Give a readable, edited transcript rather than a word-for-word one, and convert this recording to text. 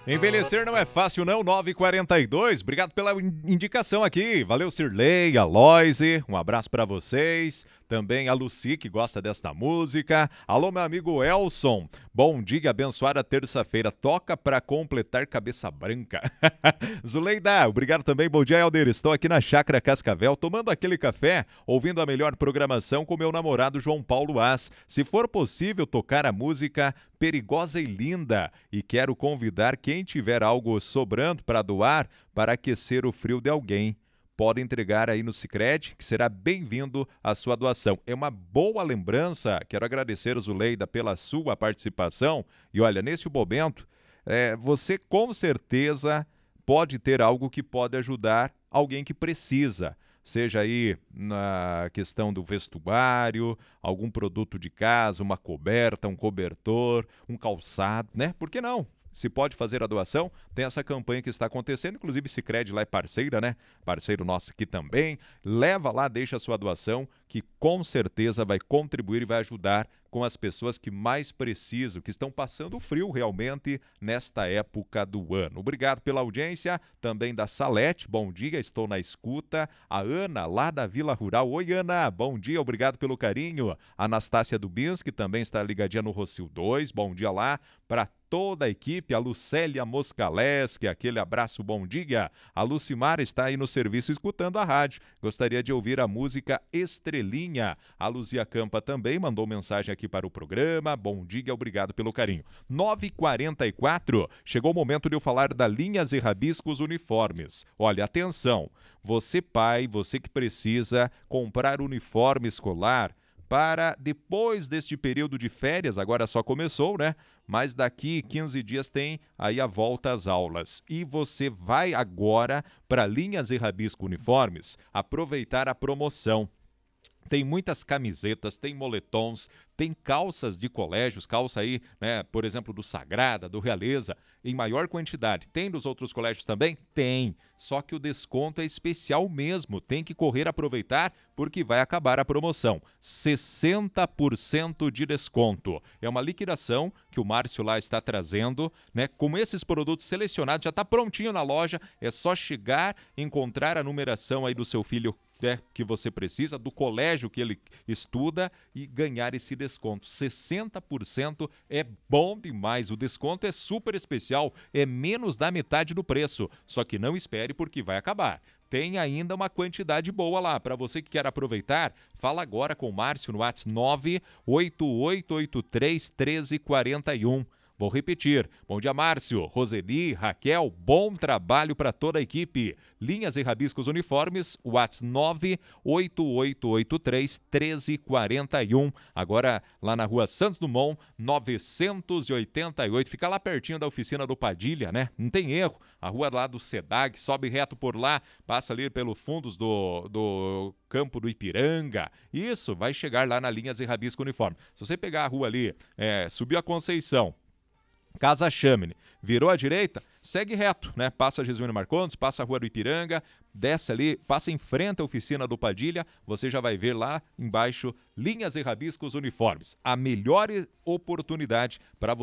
Envelhecer não é fácil não, 9h42. Obrigado pela indicação aqui. Valeu, Cirlei, Aloise, um abraço pra vocês. Também a Lucy, que gosta desta música. Alô, meu amigo Elson. Bom dia, abençoada terça-feira. Toca pra completar cabeça branca. Zuleida, obrigado também. Bom dia, Helder. Estou aqui na Chácara Cascavel, tomando aquele café, ouvindo a melhor programação com meu namorado João Paulo As. Se for possível, tocar a música Perigosa e Linda. E quero convidar quem tiver algo sobrando para doar para aquecer o frio de alguém. Pode entregar aí no Sicredi, que será bem-vindo a sua doação. É uma boa lembrança. Quero agradecer, Zuleida, pela sua participação. E olha, nesse momento, você com certeza pode ter algo que pode ajudar alguém que precisa. Seja aí na questão do vestuário, algum produto de casa, uma coberta, um cobertor, um calçado, né? Por que não? Se pode fazer a doação, tem essa campanha que está acontecendo, inclusive Sicredi lá é parceira, né? Parceiro nosso aqui também. Leva lá, deixa a sua doação, que com certeza vai contribuir e vai ajudar com as pessoas que mais precisam, que estão passando frio realmente nesta época do ano. Obrigado pela audiência, também da Salete, bom dia, estou na escuta. A Ana, lá da Vila Rural. Oi, Ana, bom dia, obrigado pelo carinho. A Anastácia Dubinski também está ligadinha no Rocio 2, bom dia lá para toda a equipe, a Lucélia Moscaleski, aquele abraço, bom dia. A Lucimara está aí no serviço escutando a rádio, gostaria de ouvir a música Estrelinha. A Luzia Campa também mandou mensagem aqui para o programa, bom dia, obrigado pelo carinho. 9h44, chegou o momento de eu falar da Linhas e Rabiscos Uniformes. Olha, atenção, você pai, você que precisa comprar uniforme escolar, para depois deste período de férias, agora só começou, né? Mas daqui 15 dias tem aí a volta às aulas. E você vai agora para Linhas e Rabisco Uniformes aproveitar a promoção. Tem muitas camisetas, tem moletons, tem calças de colégios, calça aí, né, por exemplo, do Sagrada, do Realeza, em maior quantidade. Tem dos outros colégios também? Tem. Só que o desconto é especial mesmo. Tem que correr aproveitar porque vai acabar a promoção. 60% de desconto. É uma liquidação que o Márcio lá está trazendo, né? Com esses produtos selecionados, já está prontinho na loja. É só chegar, encontrar a numeração aí do seu filho que você precisa, do colégio que ele estuda e ganhar esse desconto. 60% é bom demais. O desconto é super especial, é menos da metade do preço. Só que não espere porque vai acabar. Tem ainda uma quantidade boa lá. Para você que quer aproveitar, fala agora com o Márcio no WhatsApp 988831341. Vou repetir. Bom dia, Márcio, Roseli, Raquel, bom trabalho para toda a equipe. Linhas e Rabiscos Uniformes, WhatsApp 988831341. Agora lá na rua Santos Dumont, 988. Fica lá pertinho da oficina do Padilha, né? Não tem erro. A rua lá do SEDAG, sobe reto por lá, passa ali pelo fundos do campo do Ipiranga. Isso, vai chegar lá na Linhas e Rabisco Uniforme. Se você pegar a rua ali, subiu a Conceição, Casa Chamene, virou à direita, segue reto, né? Passa Jesuíno Marcondes, passa a Rua do Ipiranga, desce ali, passa em frente à oficina do Padilha, você já vai ver lá embaixo Linhas e Rabiscos Uniformes. A melhor oportunidade para você